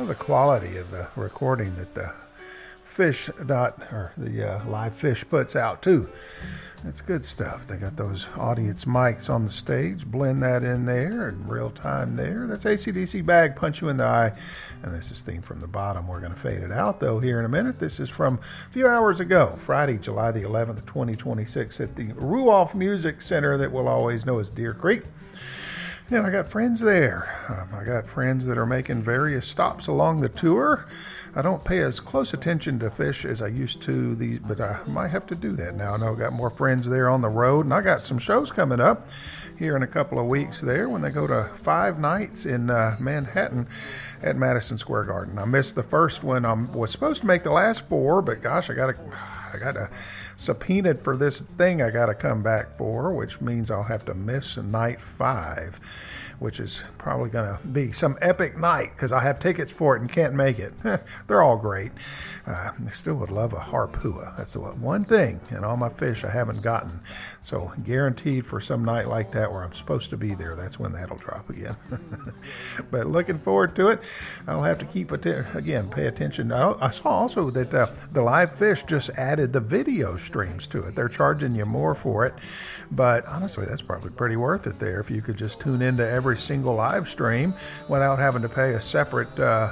love the quality of the recording that the Live Fish puts out too. It's good stuff. They got those audience mics on the stage, blend that in there in real time there. That's AC/DC Bag, Punch You in the Eye. And this is theme from the bottom. We're going to fade it out though here in a minute. This is from a few hours ago, Friday, July the 11th, 2026 at the Ruoff Music Center that we'll always know as Deer Creek. And I got friends there. I got friends that are making various stops along the tour. I don't pay as close attention to Fish as I used to, but I might have to do that now. I know I got more friends there on the road, and I got some shows coming up here in a couple of weeks there when they go to 5 nights in Manhattan at Madison Square Garden. I missed the first one. I was supposed to make the last 4, but gosh, I got a subpoenaed for this thing I got to come back for, which means I'll have to miss night 5, which is probably going to be some epic night because I have tickets for it and can't make it. They're all great. I still would love a harpua. That's the one thing in all my fish I haven't gotten. So guaranteed for some night like that where I'm supposed to be there, that's when that'll drop again. But looking forward to it. I'll have to pay attention. I saw also that the Live Fish just added the video streams to it. They're charging you more for it, but honestly, that's probably pretty worth it there if you could just tune into every single live stream without having to pay a separate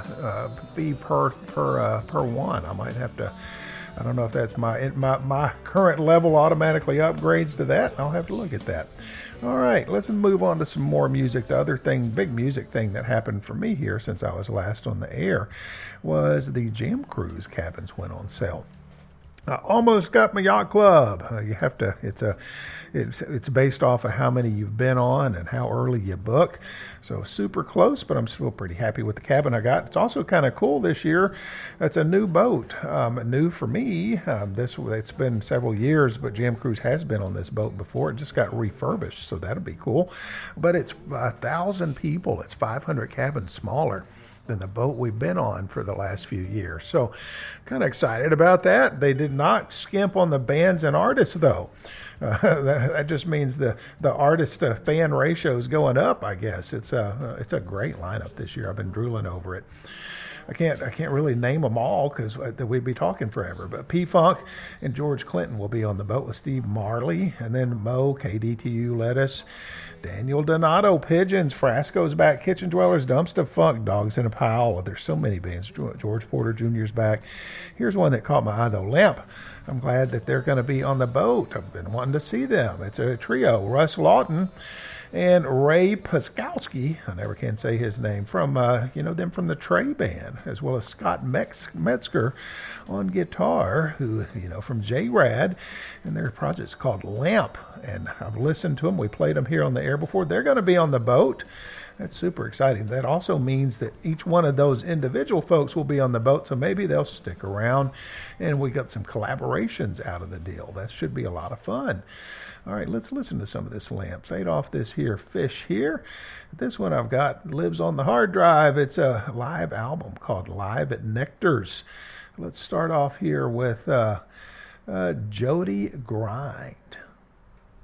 fee per one. I might have to. I don't know if that's my current level automatically upgrades to that. I'll have to look at that. All right, let's move on to some more music. The other big music thing that happened for me here since I was last on the air was the Jam Cruise cabins went on sale. I almost got my yacht club. You have to. It's based off of how many you've been on and how early you book. So super close, but I'm still pretty happy with the cabin I got. It's also kind of cool this year. It's a new boat, new for me. It's been several years, but Jam Cruise has been on this boat before. It just got refurbished, so that'll be cool. But it's 1,000 people. It's 500 cabins smaller than the boat we've been on for the last few years. So kind of excited about that. They did not skimp on the bands and artists though. That just means the artist fan ratio is going up, I guess. It's a great lineup this year. I've been drooling over it. I can't really name them all because we'd be talking forever. But P-Funk and George Clinton will be on the boat with Steve Marley, and then Mo, KDTU, Lettuce, Daniel Donato, Pigeons, Frasco's back, Kitchen Dwellers, Dumpster Funk, Dogs in a Pile. There's so many bands. George Porter Jr.'s back. Here's one that caught my eye though, Lamp. I'm glad that they're going to be on the boat. I've been wanting to see them. It's a trio. Russ Lawton and Ray Paskowski, I never can say his name, from them from the Trey Band, as well as Scott Metzger on guitar, who from J-Rad, and their project's called Lamp, and I've listened to them. We played them here on the air before. They're going to be on the boat. That's super exciting. That also means that each one of those individual folks will be on the boat, so maybe they'll stick around, and we got some collaborations out of the deal. That should be a lot of fun. All right, let's listen to some of this Lamp. Fade off this here Fish here. This one I've got lives on the hard drive. It's a live album called Live at Nectar's. Let's start off here with Jody Grind.